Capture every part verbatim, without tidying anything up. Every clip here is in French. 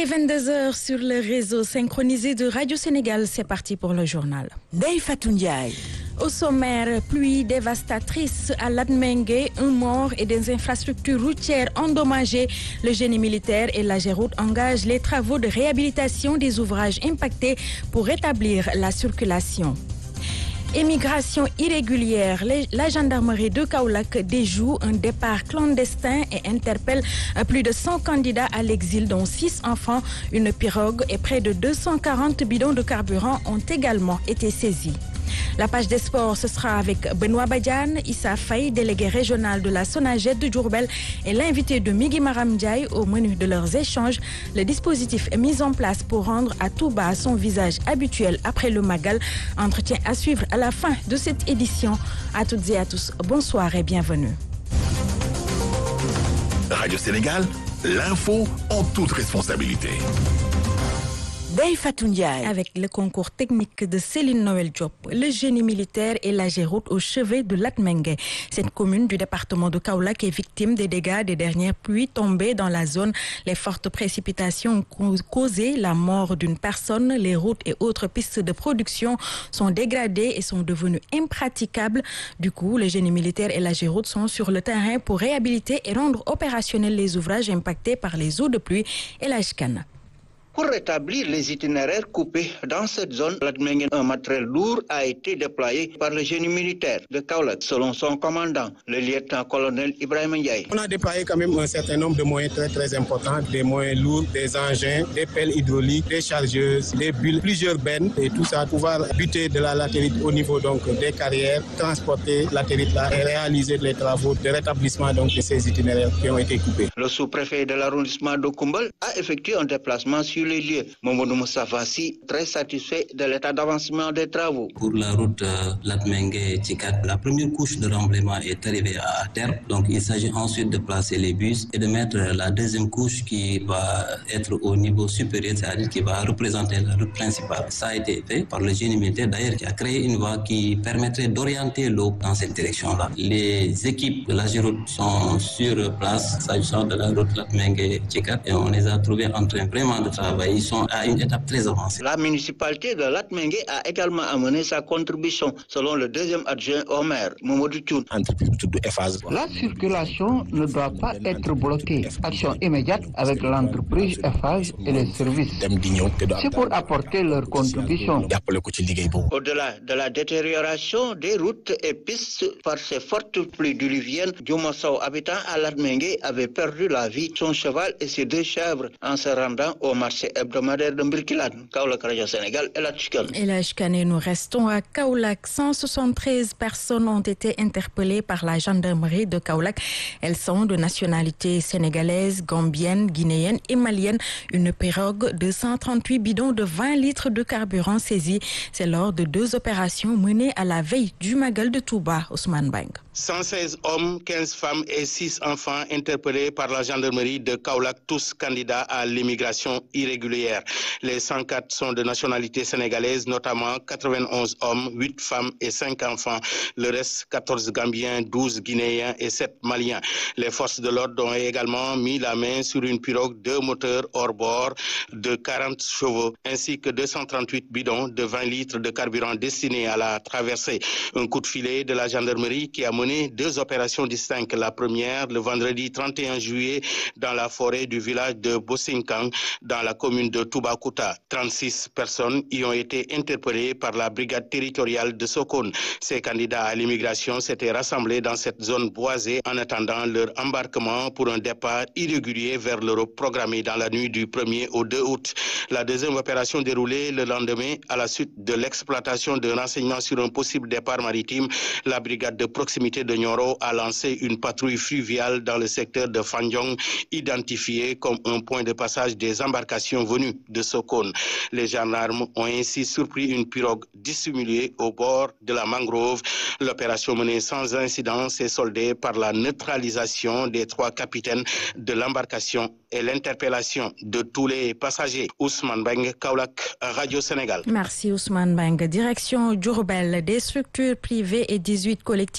Il est vingt-deux heures sur le réseau synchronisé de Radio Sénégal. C'est parti pour le journal. Ndeye Fatou Ndiaye. Au sommaire, pluie dévastatrice à Latmingué, un mort et des infrastructures routières endommagées. Le génie militaire et la Géroute engagent les travaux de réhabilitation des ouvrages impactés pour rétablir la circulation. Émigration irrégulière, la gendarmerie de Kaolack déjoue un départ clandestin et interpelle plus de cent candidats à l'exil, dont six enfants. Une pirogue et près de deux cent quarante bidons de carburant ont également été saisis. La page des sports, ce sera avec Benoît Badiane, Issa Faye, délégué régional de la Sonaged de Diourbel, et l'invité de Migui Maram Ndiaye. Au menu de leurs échanges, le dispositif est mis en place pour rendre à Touba son visage habituel après le Magal. Entretien à suivre à la fin de cette édition. À toutes et à tous, bonsoir et bienvenue. Radio Sénégal, l'info en toute responsabilité. Ndeye Fatou Ndiaye. Avec le concours technique de Céline Noël Diop, le génie militaire et la Géroute au chevet de Latmingué. Cette commune du département de Kaolack est victime des dégâts des dernières pluies tombées dans la zone. Les fortes précipitations ont causé la mort d'une personne. Les routes et autres pistes de production sont dégradées et sont devenues impraticables. Du coup, le génie militaire et la Géroute sont sur le terrain pour réhabiliter et rendre opérationnels les ouvrages impactés par les eaux de pluie. Et la chicane. Pour rétablir les itinéraires coupés dans cette zone, un matériel lourd a été déployé par le génie militaire de Kaolack, selon son commandant, le lieutenant-colonel Ibrahima Ndiaye. On a déployé quand même un certain nombre de moyens très très importants, des moyens lourds, des engins, des pelles hydrauliques, des chargeuses, des bulles, plusieurs bennes et tout ça, pouvoir buter de la latérite au niveau donc des carrières, transporter la latérite là et réaliser les travaux de rétablissement donc de ces itinéraires qui ont été coupés. Le sous-préfet de l'arrondissement de Koumbal a effectué un déplacement sur les lieux. Mamadou Moussa Fassi, très satisfait de l'état d'avancement des travaux. Pour la route euh, Latmingué-Tchikat, la première couche de remblaiement est arrivée à terme. Donc il s'agit ensuite de placer les bus et de mettre la deuxième couche qui va être au niveau supérieur, c'est-à-dire qui va représenter la route principale. Ça a été fait par le génie militaire d'ailleurs qui a créé une voie qui permettrait d'orienter l'eau dans cette direction-là. Les équipes de la Géroute sont sur place s'agissant de la route Latmingué-Tchikat et on les a trouvés en train vraiment de travailler. Ils sont à une étape très avancée. La municipalité de Latmingué a également amené sa contribution, selon le deuxième adjoint au maire, Mamadou Thioune. La circulation ne doit pas être bloquée. Action immédiate avec l'entreprise Eiffage et les services. C'est pour apporter leur contribution. Au-delà de la détérioration des routes et pistes par ces fortes pluies diluviennes, Djoumassou, habitant à Latmingué, avait perdu la vie, son cheval et ses deux chèvres en se rendant au marché hebdomadaire de Mbirkilane. Kaolack, Radio Sénégal et la chicane. Et la chicane, nous restons à Kaolack. cent soixante-treize personnes ont été interpellées par la gendarmerie de Kaolack. Elles sont de nationalité sénégalaise, gambienne, guinéenne et malienne. Une pirogue de cent trente-huit bidons de vingt litres de carburant saisis. C'est lors de deux opérations menées à la veille du Magal de Touba, Ousmane Bang. cent seize hommes, quinze femmes et six enfants interpellés par la gendarmerie de Kaolack, tous candidats à l'immigration irrégulière. Les cent quatre sont de nationalité sénégalaise, notamment quatre-vingt-onze hommes, huit femmes et cinq enfants. Le reste, quatorze Gambiens, douze Guinéens et sept Maliens. Les forces de l'ordre ont également mis la main sur une pirogue de moteur hors bord de quarante chevaux, ainsi que deux cent trente-huit bidons de vingt litres de carburant destinés à la traversée. Un coup de filet de la gendarmerie qui a mené deux opérations distinctes. La première, le vendredi trente et un juillet, dans la forêt du village de Bosinkang, dans la commune de Toubacouta. trente-six personnes y ont été interpellées par la brigade territoriale de Sokone. Ces candidats à l'immigration s'étaient rassemblés dans cette zone boisée en attendant leur embarquement pour un départ irrégulier vers l'Europe programmé dans la nuit du premier au deux août. La deuxième opération déroulée le lendemain à la suite de l'exploitation de renseignements sur un possible départ maritime. La brigade de proximité de Nioro a lancé une patrouille fluviale dans le secteur de Fandjong, identifié comme un point de passage des embarcations venues de Sokone. Les gendarmes ont ainsi surpris une pirogue dissimulée au bord de la mangrove. L'opération menée sans incident s'est soldée par la neutralisation des trois capitaines de l'embarcation et l'interpellation de tous les passagers. Ousmane Beng, Kaolack, Radio Sénégal. Merci Ousmane Beng. Direction Diourbel, des structures privées et dix-huit collectivités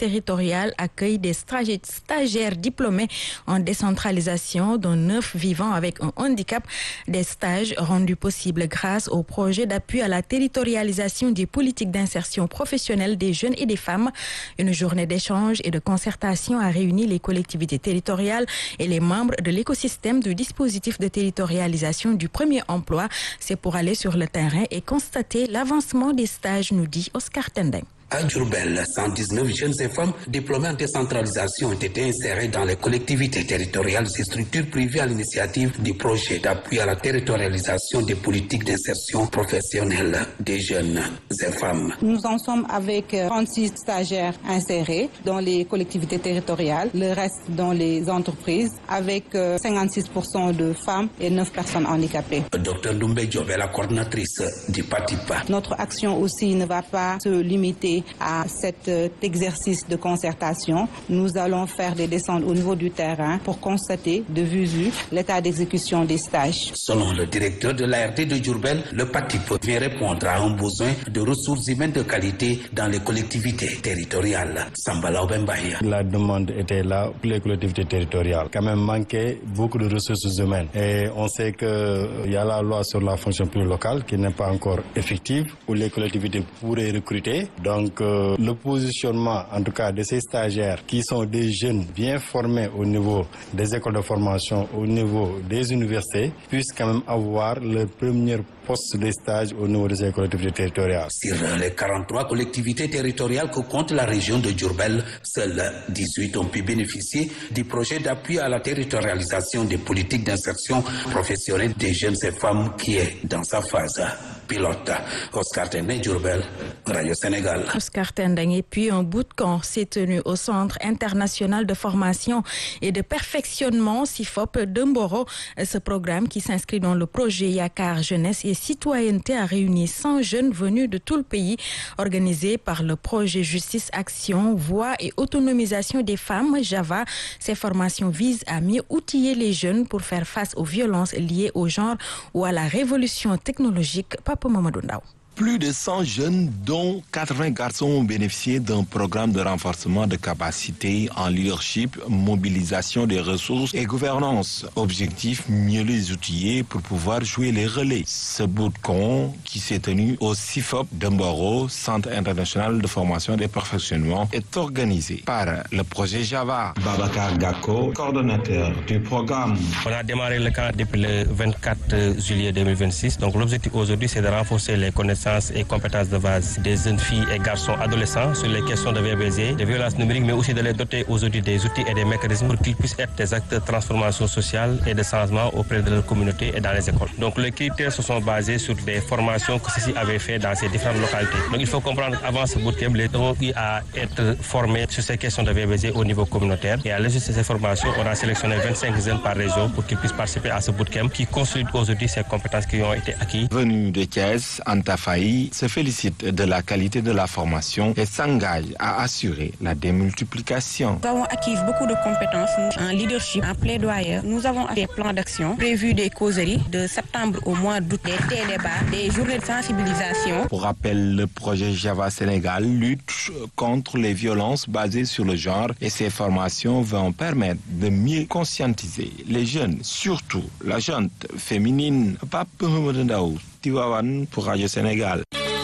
territorial accueille des stagiaires diplômés en décentralisation, dont neuf vivant avec un handicap. Des stages rendus possibles grâce au projet d'appui à la territorialisation des politiques d'insertion professionnelle des jeunes et des femmes. Une journée d'échange et de concertation a réuni les collectivités territoriales et les membres de l'écosystème du dispositif de territorialisation du premier emploi. C'est pour aller sur le terrain et constater l'avancement des stages, nous dit Oscar Tendeng. À Diourbel, cent dix-neuf jeunes et femmes diplômés en décentralisation ont été insérés dans les collectivités territoriales et structures privées à l'initiative du projet d'appui à la territorialisation des politiques d'insertion professionnelle des jeunes et femmes. Nous en sommes avec trente-six stagiaires insérés dans les collectivités territoriales, le reste dans les entreprises, avec cinquante-six pour cent de femmes et neuf personnes handicapées. Docteur Doumbé Diop est la coordinatrice du PATIPA. Notre action aussi ne va pas se limiter à cet exercice de concertation. Nous allons faire des descentes au niveau du terrain pour constater de visu l'état d'exécution des stages. Selon le directeur de l'A R D de Diourbel, le PATIP vient répondre à un besoin de ressources humaines de qualité dans les collectivités territoriales. Sambala Obembaye. La demande était là pour les collectivités territoriales. Quand même manquait beaucoup de ressources humaines. Et on sait qu'il y a la loi sur la fonction publique locale qui n'est pas encore effective, où les collectivités pourraient recruter. Donc Donc euh, le positionnement en tout cas de ces stagiaires qui sont des jeunes bien formés au niveau des écoles de formation, au niveau des universités, puissent quand même avoir leur premier poste de stage au niveau de ces collectivités territoriales. Sur les quarante-trois collectivités territoriales que compte la région de Diourbel, seules dix-huit ont pu bénéficier du projet d'appui à la territorialisation des politiques d'insertion professionnelle des jeunes et femmes qui est dans sa phase pilote. Oscar Tendeng, Diourbel, Radio Sénégal. Oscar Tendeng. Et puis un bootcamp s'est tenu au Centre international de formation et de perfectionnement C I F O P de Mboro. Ce programme qui s'inscrit dans le projet Yakar Jeunesse et Citoyenneté a réuni cent jeunes venus de tout le pays, organisé par le projet Justice Action, Voix et Autonomisation des femmes, Java. Ces formations visent à mieux outiller les jeunes pour faire face aux violences liées au genre ou à la révolution technologique. Papa Mamadou Ndaw. Plus de cent jeunes, dont quatre-vingts garçons, ont bénéficié d'un programme de renforcement de capacités en leadership, mobilisation des ressources et gouvernance. Objectif, mieux les outiller pour pouvoir jouer les relais. Ce bootcamp qui s'est tenu au C I F O P de Mboro, Centre international de formation et de perfectionnement, est organisé par le projet Java. Babacar Gako, coordonnateur du programme. On a démarré le camp depuis le vingt-quatre juillet deux mille vingt-six. Donc l'objectif aujourd'hui, c'est de renforcer les connaissances et compétences de base des jeunes filles et garçons adolescents sur les questions de V B Z, de violence numérique, mais aussi de les doter aujourd'hui des outils et des mécanismes pour qu'ils puissent être des acteurs de transformation sociale et de changement auprès de leur communauté et dans les écoles. Donc les critères se sont basés sur des formations que ceux-ci avaient fait dans ces différentes localités. Donc il faut comprendre qu'avant ce bootcamp, les ont eu à être formés sur ces questions de V B Z au niveau communautaire. Et à l'issue de ces formations, on a sélectionné vingt-cinq jeunes par région pour qu'ils puissent participer à ce bootcamp qui consolide aujourd'hui ces compétences qui ont été acquises. Venu de Thiès, Antafa se félicite de la qualité de la formation et s'engage à assurer la démultiplication. Nous avons acquis beaucoup de compétences en leadership, en plaidoyer. Nous avons des plans d'action, prévu des causeries de septembre au mois d'août, des télébats, des journées de sensibilisation. Pour rappel, le projet Java Sénégal lutte contre les violences basées sur le genre et ces formations vont permettre de mieux conscientiser les jeunes, surtout la jeune féminine. Pape Mamadou Ndaw, Tivaouane pour Radio Sénégal.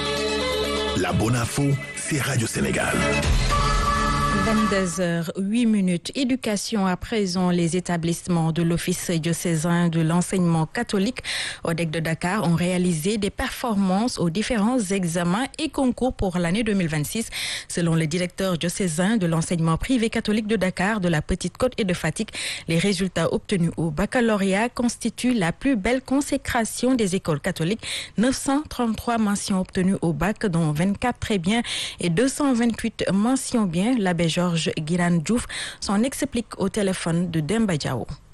La bonne info, c'est Radio Sénégal. vingt-deux heures huit minutes. Éducation à présent. Les établissements de l'Office diocésain de l'enseignement catholique O D E C de Dakar ont réalisé des performances aux différents examens et concours pour l'année deux mille vingt-six. Selon le directeur diocésain de l'enseignement privé catholique de Dakar, de la Petite-Côte et de Fatick, les résultats obtenus au baccalauréat constituent la plus belle consécration des écoles catholiques. neuf cent trente-trois mentions obtenues au bac, dont vingt-quatre très bien et deux cent vingt-huit mentions bien. L'abbé Georges Guirane Diouf s'en explique au téléphone de Demba Diao.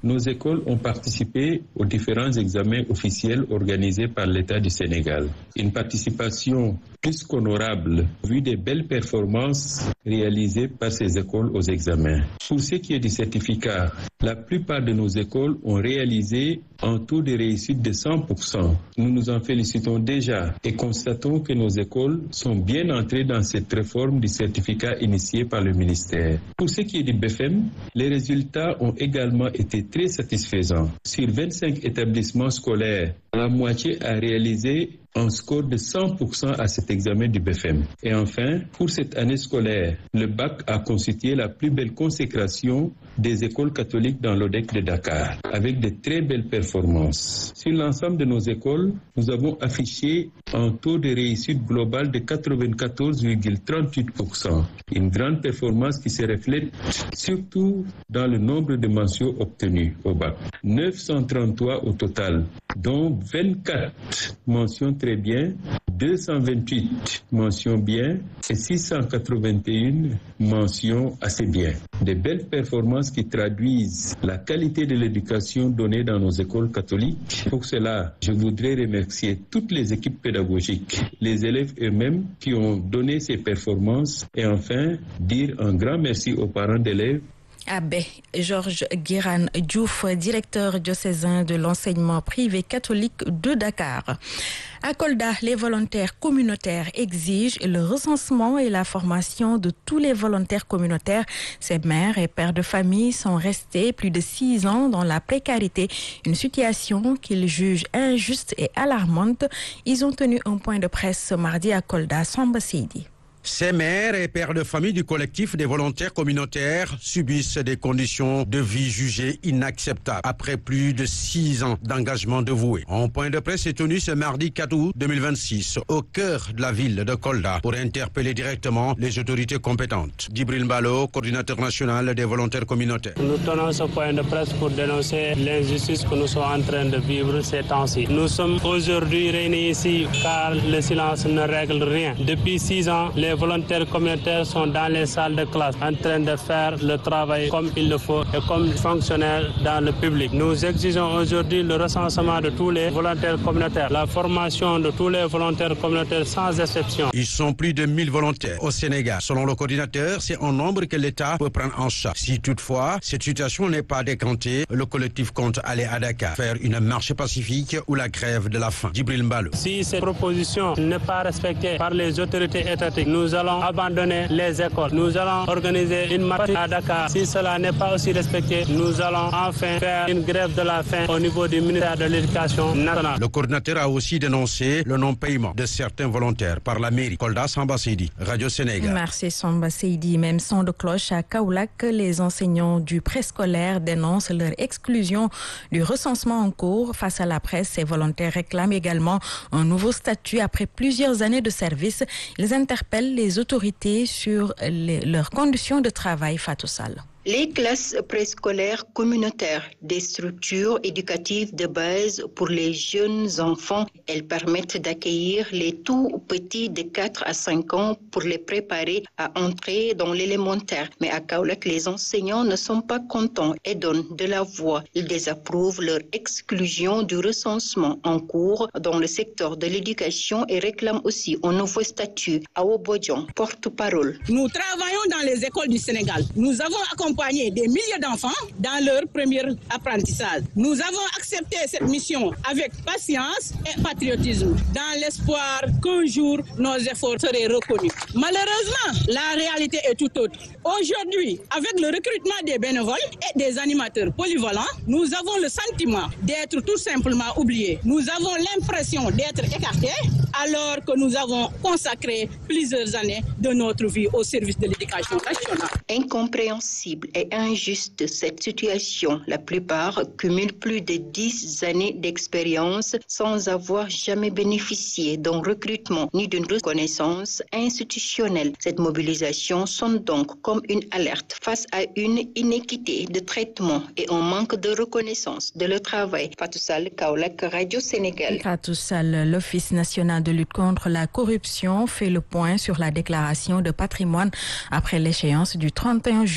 nos écoles ont participé aux différents examens officiels organisés par l'État du Sénégal. Une participation plus qu'honorable vu des belles performances réalisées par ces écoles aux examens. Pour ce qui est du certificat, la plupart de nos écoles ont réalisé un taux de réussite de cent pour cent. Nous nous en félicitons déjà et constatons que nos écoles sont bien entrées dans cette réforme du certificat initiée par le ministère. Pour ce qui est du B F M, les résultats ont également été très satisfaisants. Sur vingt-cinq établissements scolaires, la moitié a réalisé un score de cent pour cent à cet examen du B F M. Et enfin, pour cette année scolaire, le bac a constitué la plus belle consécration des écoles catholiques dans l'O D E C de Dakar, avec de très belles performances. Sur l'ensemble de nos écoles, nous avons affiché un taux de réussite global de quatre-vingt-quatorze virgule trente-huit pour cent. Une grande performance qui se reflète surtout dans le nombre de mentions obtenues au bac. neuf cent trente-trois au total, dont vingt-quatre mentions très bien, deux cent vingt-huit mentions bien et six cent quatre-vingt-un mentions assez bien. De belles performances qui traduisent la qualité de l'éducation donnée dans nos écoles catholiques. Pour cela, je voudrais remercier toutes les équipes pédagogiques, les élèves eux-mêmes qui ont donné ces performances et enfin dire un grand merci aux parents d'élèves. Abbé Georges Guiran Diouf, directeur diocésain de l'enseignement privé catholique de Dakar. À Kolda, les volontaires communautaires exigent le recensement et la formation de tous les volontaires communautaires. Ces mères et pères de famille sont restés plus de six ans dans la précarité, une situation qu'ils jugent injuste et alarmante. Ils ont tenu un point de presse ce mardi à Kolda, Samba Seydi. Ces mères et pères de famille du collectif des volontaires communautaires subissent des conditions de vie jugées inacceptables après plus de six ans d'engagement dévoué. Un point de presse est tenu ce mardi quatre août deux mille vingt-six au cœur de la ville de Kolda pour interpeller directement les autorités compétentes. Djibril Mbalo, coordinateur national des volontaires communautaires. Nous tenons ce point de presse pour dénoncer l'injustice que nous sommes en train de vivre ces temps-ci. Nous sommes aujourd'hui réunis ici car le silence ne règle rien. Depuis six ans, les volontaires communautaires sont dans les salles de classe en train de faire le travail comme il le faut et comme fonctionnaire dans le public. Nous exigeons aujourd'hui le recensement de tous les volontaires communautaires, la formation de tous les volontaires communautaires sans exception. Ils sont plus de mille volontaires au Sénégal. Selon le coordinateur, c'est un nombre que l'État peut prendre en charge. Si toutefois cette situation n'est pas décantée, le collectif compte aller à Dakar, faire une marche pacifique ou la grève de la faim. Djibril Mbalo. Si cette proposition n'est pas respectée par les autorités étatiques, nous allons abandonner les écoles. Nous allons organiser une marche à Dakar. Si cela n'est pas aussi respecté, nous allons enfin faire une grève de la faim au niveau du ministère de l'Éducation nationale. Le coordinateur a aussi dénoncé le non-paiement de certains volontaires par la mairie. Kolda, Samba Seydi, Radio Sénégal. Merci Samba Seydi. Même son de cloche à Kaolack, les enseignants du préscolaire dénoncent leur exclusion du recensement en cours. Face à la presse, ces volontaires réclament également un nouveau statut après plusieurs années de service. Ils interpellent les autorités sur les, leurs conditions de travail. Fatou Sall. Les classes préscolaires communautaires, des structures éducatives de base pour les jeunes enfants, elles permettent d'accueillir les tout petits de quatre à cinq ans pour les préparer à entrer dans l'élémentaire. Mais à Kaolack, les enseignants ne sont pas contents et donnent de la voix. Ils désapprouvent leur exclusion du recensement en cours dans le secteur de l'éducation et réclament aussi un nouveau statut. Awo Bodjon, porte-parole. Nous travaillons dans les écoles du Sénégal. Nous avons accompagné des milliers d'enfants dans leur premier apprentissage. Nous avons accepté cette mission avec patience et patriotisme, dans l'espoir qu'un jour nos efforts seraient reconnus. Malheureusement, la réalité est tout autre. Aujourd'hui, avec le recrutement des bénévoles et des animateurs polyvalents, nous avons le sentiment d'être tout simplement oubliés. Nous avons l'impression d'être écartés alors que nous avons consacré plusieurs années de notre vie au service de l'éducation nationale. Incompréhensible et injuste cette situation. La plupart cumulent plus de dix années d'expérience sans avoir jamais bénéficié d'un recrutement ni d'une reconnaissance institutionnelle. Cette mobilisation sonne donc comme une alerte face à une inéquité de traitement et un manque de reconnaissance de leur travail. Fatou Sall, Kaolack, Radio Sénégal. Fatou Sall, l'Office national de lutte contre la corruption fait le point sur la déclaration de patrimoine après l'échéance du trente et un juillet deux mille vingt.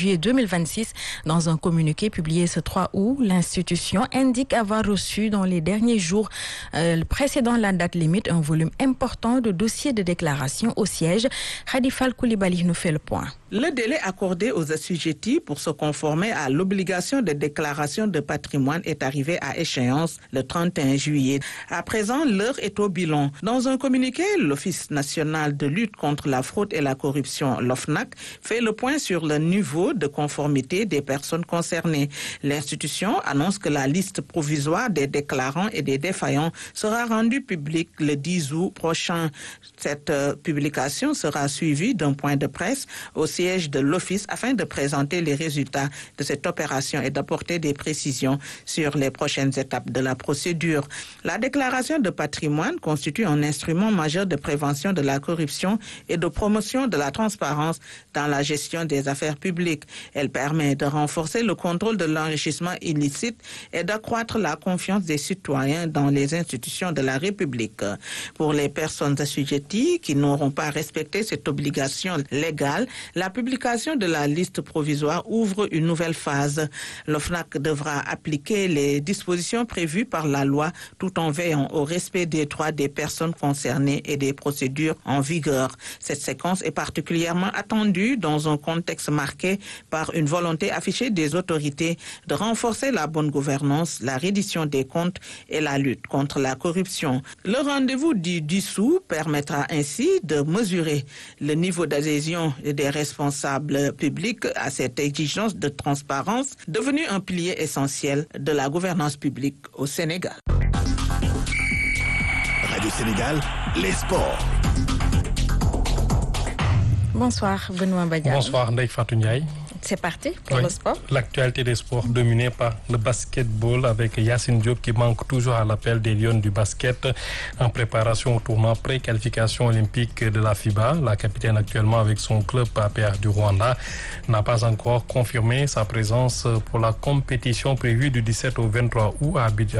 vingt-six. Dans un communiqué publié ce trois août, l'institution indique avoir reçu dans les derniers jours euh, précédant la date limite un volume important de dossiers de déclaration au siège. Khadifal Koulibaly nous fait le point. Le délai accordé aux assujettis pour se conformer à l'obligation de déclaration de patrimoine est arrivé à échéance le trente et un juillet. À présent, l'heure est au bilan. Dans un communiqué, l'Office national de lutte contre la fraude et la corruption, l'O F N A C, fait le point sur le niveau de conformité des personnes concernées. L'institution annonce que la liste provisoire des déclarants et des défaillants sera rendue publique le dix août prochain. Cette euh, publication sera suivie d'un point de presse au siège de l'Office afin de présenter les résultats de cette opération et d'apporter des précisions sur les prochaines étapes de la procédure. La déclaration de patrimoine constitue un instrument majeur de prévention de la corruption et de promotion de la transparence dans la gestion des affaires publiques. Elle permet de renforcer le contrôle de l'enrichissement illicite et d'accroître la confiance des citoyens dans les institutions de la République. Pour les personnes assujetties qui n'auront pas respecté cette obligation légale, la publication de la liste provisoire ouvre une nouvelle phase. L'O F N A C devra appliquer les dispositions prévues par la loi tout en veillant au respect des droits des personnes concernées et des procédures en vigueur. Cette séquence est particulièrement attendue dans un contexte marqué par une volonté affichée des autorités de renforcer la bonne gouvernance, la reddition des comptes et la lutte contre la corruption. Le rendez-vous du dix août permettra ainsi de mesurer le niveau d'adhésion des responsables publics à cette exigence de transparence devenue un pilier essentiel de la gouvernance publique au Sénégal. Radio Sénégal, les sports. Bonsoir Benoît Badiane. Bonsoir Ndeye Fatou Ndiaye. C'est parti pour oui. le sport. L'actualité des sports dominée par le basketball avec Yacine Diop qui manque toujours à l'appel des Lions du basket en préparation au tournoi pré-qualification olympique de la FIBA. La capitaine actuellement avec son club A P R du Rwanda n'a pas encore confirmé sa présence pour la compétition prévue du dix-sept au vingt-trois août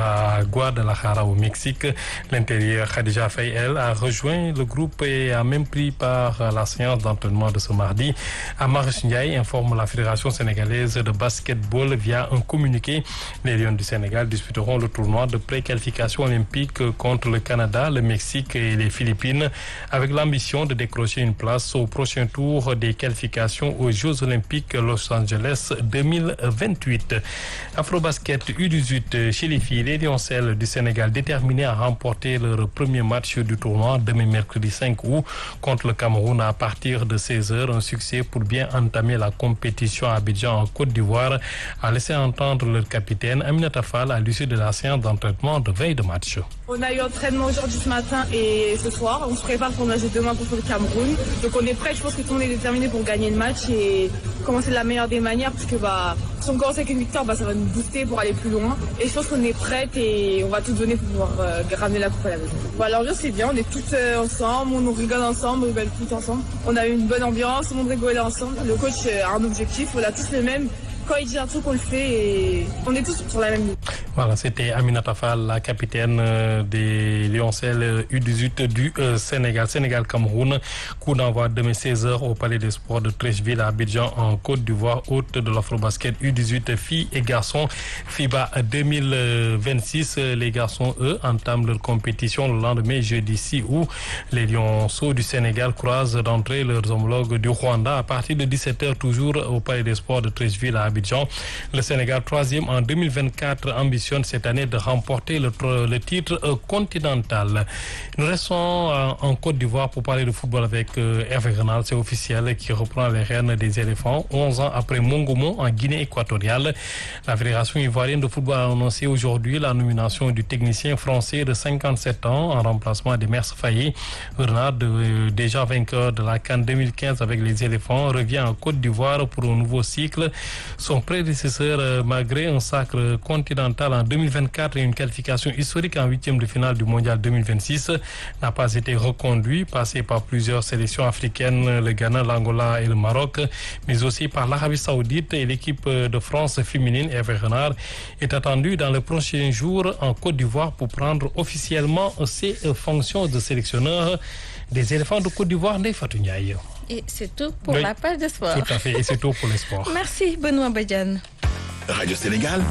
à Guadalajara au Mexique. L'intérieur Khadija Faye, elle, a rejoint le groupe et a même pris part à la séance d'entraînement de ce mardi. Amaris Ndiaye informe la Fédération sénégalaise de basketball via un communiqué. Les Lions du Sénégal disputeront le tournoi de pré-qualification olympique contre le Canada, le Mexique et les Philippines avec l'ambition de décrocher une place au prochain tour des qualifications aux Jeux olympiques Los Angeles deux mille vingt-huit. Afrobasket U dix-huit chez les filles, les Lioncelles du Sénégal déterminées à remporter leur premier match du tournoi demain mercredi cinq août contre le Cameroun à partir de seize heures. Un succès pour bien entamer la compétition à Abidjan en Côte d'Ivoire, a laissé entendre leur capitaine Aminata Fall à l'issue de la séance d'entraînement de veille de match. On a eu entraînement aujourd'hui ce matin et ce soir. On se prépare pour le match de demain contre le Cameroun. Donc on est prêt, je pense que tout le monde est déterminé pour gagner le match et commencer de la meilleure des manières parce que bah, si on commence avec une victoire, bah, ça va nous booster pour aller plus loin. Et je pense qu'on est prête et on va tout donner pour pouvoir euh, ramener la coupe à la maison. Bah, l'ambiance c'est bien, on est toutes euh, ensemble, on rigole ensemble, on rigole tout ensemble. On a eu une bonne ambiance, tout le monde rigolait ensemble. Le coach a un objectif, on a tous le même. Quand il dit un truc, on le fait et on est tous sur la même ligne. Voilà, c'était Aminata Fall, la capitaine des Lioncelles U dix-huit du euh, Sénégal. Sénégal-Cameroun, coup d'envoi demain seize heures au Palais des Sports de Treichville à Abidjan en Côte d'Ivoire, hôte de l'Afrobasket U dix-huit filles et garçons FIBA deux mille vingt-six. Les garçons, eux, entament leur compétition le lendemain, jeudi six août. Les Lionceaux du Sénégal croisent d'entrée leurs homologues du Rwanda à partir de dix-sept heures toujours au Palais des Sports de Treichville à Abidjan. Le Sénégal, troisième en deux mille vingt-quatre, ambitionne cette année de remporter le, le titre euh, continental. Nous restons euh, en Côte d'Ivoire pour parler de football avec euh, Hervé Renal, c'est officiel, qui reprend les rênes des éléphants onze ans après Mongomo en Guinée équatoriale. La Fédération ivoirienne de football a annoncé aujourd'hui la nomination du technicien français de cinquante-sept ans en remplacement de Mers Faye. Renal, euh, déjà vainqueur de la CAN deux mille quinze avec les éléphants, revient en Côte d'Ivoire pour un nouveau cycle. Son prédécesseur, malgré un sacre continental en deux mille vingt-quatre et une qualification historique en huitième de finale du mondial deux mille vingt-six, n'a pas été reconduit, passé par plusieurs sélections africaines, le Ghana, l'Angola et le Maroc, mais aussi par l'Arabie Saoudite et l'équipe de France féminine. Hervé Renard est attendu dans les prochains jours en Côte d'Ivoire pour prendre officiellement ses fonctions de sélectionneur des éléphants de Côte d'Ivoire. Ndeye Fatou Ndiaye. Et c'est tout pour oui. la page de sport. Tout à fait, et c'est tout pour les sports. Merci Benoît Badiane. Radio Sénégal.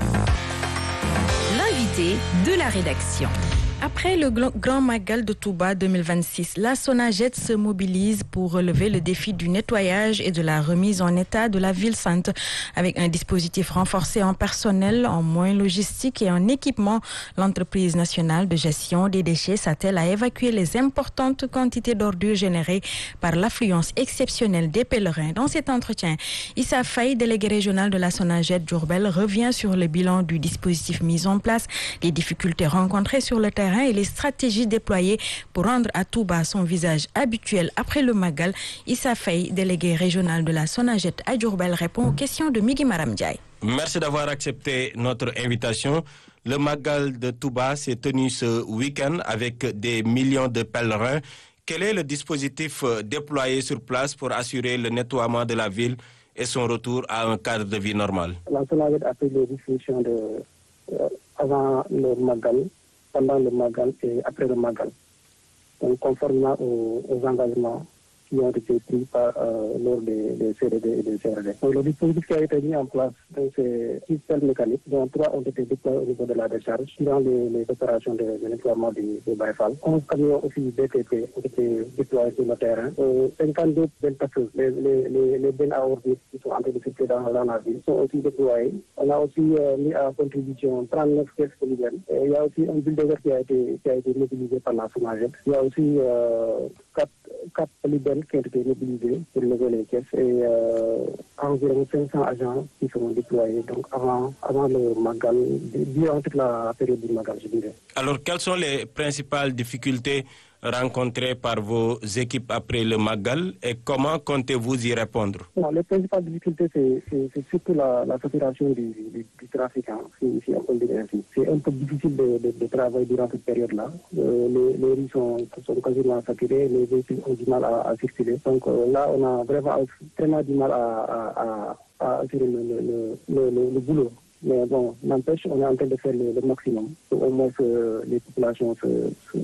L'invité de la rédaction. Après le Grand Magal de Touba deux mille vingt-six, la Sonaged se mobilise pour relever le défi du nettoyage et de la remise en état de la ville sainte. Avec un dispositif renforcé en personnel, en moyens logistiques et en équipement, l'entreprise nationale de gestion des déchets s'attelle à évacuer les importantes quantités d'ordures générées par l'affluence exceptionnelle des pèlerins. Dans cet entretien, Issa Faye, délégué régional de la Sonaged Diourbel, revient sur le bilan du dispositif mis en place, les difficultés rencontrées sur le terrain et les stratégies déployées pour rendre à Touba son visage habituel après le Magal. Issa Faye, délégué régional de la Sonaged à Diourbel, répond aux questions de Migui Maram Ndiaye. Merci d'avoir accepté notre invitation. Le Magal de Touba s'est tenu ce week-end avec des millions de pèlerins. Quel est le dispositif déployé sur place pour assurer le nettoiement de la ville et son retour à un cadre de vie normal? La Sonaged a pris les dispositions de, euh, avant le Magal, pendant le Magal et après le Magal. Donc, conformément aux, aux engagements qui ont été pris par, euh, lors des, des C R D et des C R D. Donc, le dispositif qui a été mis en place, c'est six pelles mécaniques, dont trois ont été déployés au niveau de la décharge, dans les, les opérations de, de nettoiement du, du Baïfal. onze camions aussi B T P ont été déployés sur le terrain. Euh, cinquante-deux bennes passeuses, les, les, les, les bennes à ordures qui sont en train de circuler dans, dans la ville, sont aussi déployés. On a aussi euh, mis à contribution trente-neuf caisses polygènes. Il y a aussi un bulldozer qui a été, qui a été mobilisé par la Sonaged. Il y a aussi euh, quatre, quatre polybènes qui ont été mobilisés pour lever les caisses et euh, environ cinq cents agents qui sont déployés donc avant, avant le Magal, durant toute la période du Magal, je dirais. Alors, quelles sont les principales difficultés rencontrées par vos équipes après le Magal et comment comptez-vous y répondre? Non, les principales difficultés, c'est surtout la, la saturation du, du, du trafic, hein, si, si on peut le dire ainsi. C'est un peu difficile de, de, de travailler durant cette période-là. Euh, les, les rues sont, sont quasiment saturées, les véhicules ont du mal à, à circuler. Donc euh, là, on a vraiment, vraiment du mal à, à, à, à assurer le, le, le, le, le boulot. Mais bon, n'empêche, on est en train de faire le, le maximum pour au moins que les populations se, se,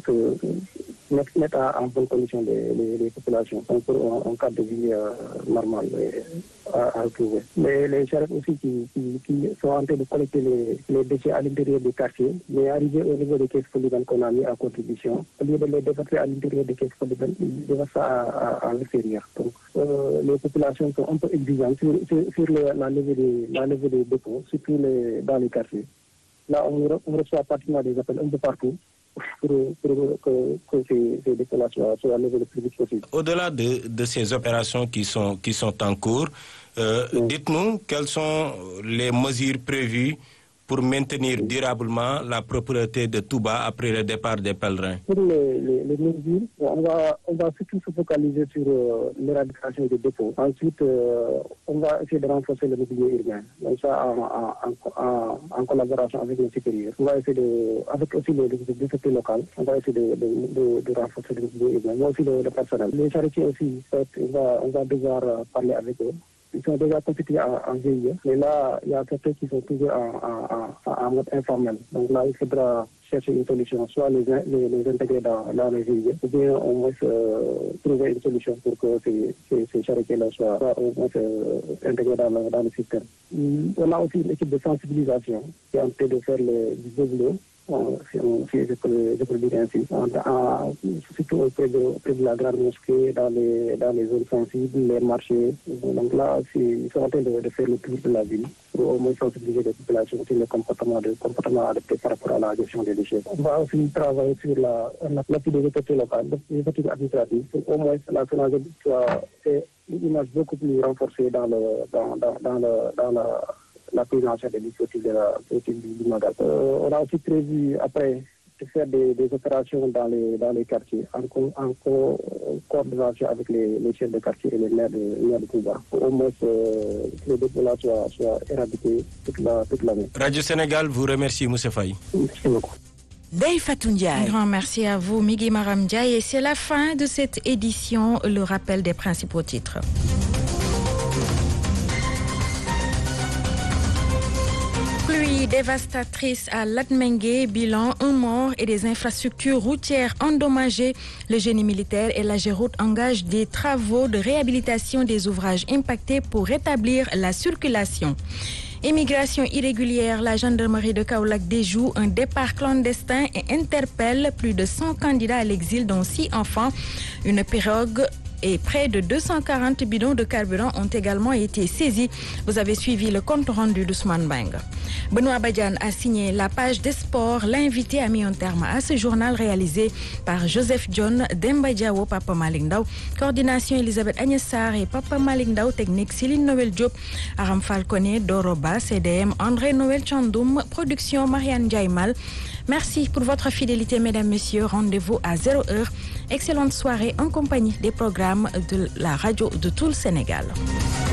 se mettent, mettent en bonne condition les, les, les populations donc pour un, un cadre de vie euh, normal et, à, à retrouver. Mais les charrettes aussi qui, qui, qui sont en train de collecter les, les déchets à l'intérieur des quartiers, mais arriver au niveau des caisses polygènes qu'on a mis à contribution, au lieu de les déverser à l'intérieur des caisses polygènes, ils déversent ça à, à, à l'extérieur. Donc euh, les populations sont un peu exigeantes sur, sur, sur le, la levée des, la levée des dépôts, surtout les, dans les quartiers. Là, on, on reçoit pratiquement des appels un peu partout pour, pour que, que ces, ces dépôts-là soient, soient levés le plus vite possible. Au-delà de, de ces opérations qui sont, qui sont en cours, euh, oui. dites-nous quelles sont les mesures prévues pour maintenir durablement la propreté de Touba après le départ des pèlerins? Pour les, les, les mesures, on va, on va surtout se focaliser sur euh, l'éradication des dépôts. Ensuite, euh, on va essayer de renforcer le mobilier urbain. Donc ça, en, en, en, en collaboration avec les supérieurs. On va essayer de, avec aussi les députés locaux, on va essayer de, de, de, de renforcer le mobilier urbain, mais aussi le, le personnel. Les charretiers aussi, on va, on va devoir parler avec eux. Ils sont déjà constitués en, en V I E, mais là, il y a certains qui sont toujours en, en, en, en mode informel. Donc là, il faudra chercher une solution, soit les, les, les intégrer dans, dans les V I E, ou bien au moins euh, trouver une solution pour que ces, ces, ces charretiers-là soient, soient au moins euh, intégrés dans le, dans le système. On a aussi une équipe de sensibilisation qui est en train de faire le, du beau boulot. Bon, si, on, si je, peux, je peux le dire ainsi, en, en, surtout auprès de, auprès de la grande mosquée, dans les, dans les zones sensibles, les marchés. Donc là, ils sont en train de, de faire le tour de la ville pour au moins sensibiliser les populations sur le comportement, de, comportement adapté par rapport à la gestion des déchets. On va aussi travailler sur la, l'appui des autorités locales, des autorités administratives, pour au moins la Sonaged soit une image beaucoup plus renforcée dans, le, dans, dans, dans, le, dans la la prise en charge des dispositifs de la du Magal. Euh, on a aussi prévu après de faire des, des opérations dans les dans les quartiers en, co, en co, coordination avec les, les chefs de quartier et les maires de, les maires de Touba. Au moins euh, que les dépôts-là soient, soient éradiqués toute la toute l'année. Radio Sénégal vous remercie, Moussa Faye. Merci beaucoup. Un grand merci à vous, Migui Maram Ndiaye. Et c'est la fin de cette édition. Le rappel des principaux titres. Pluie Pluie dévastatrice à Latmingué, bilan un mort et des infrastructures routières endommagées. Le génie militaire et la Géroute engagent des travaux de réhabilitation des ouvrages impactés pour rétablir la circulation. Immigration irrégulière, la gendarmerie de Kaolack déjoue un départ clandestin et interpelle plus de cent candidats à l'exil, dont six enfants. Une pirogue et près de deux cent quarante bidons de carburant ont également été saisis. Vous avez suivi le compte rendu d'Ousmane Bang. Benoît Badian a signé la page des sports. L'invité a mis un terme à ce journal réalisé par Joseph John, Demba Diawo, Papa Malick Ndaw. Coordination Elisabeth Agnès Sarr et Papa Malick Ndaw. Technique Céline Noël Diop, Aram Falconé, Doroba, C D M André Noël Chandoum. Production Marianne Diaymal. Merci pour votre fidélité, mesdames, messieurs. Rendez-vous à zéro heure. Excellente soirée en compagnie des programmes de la radio de tout le Sénégal.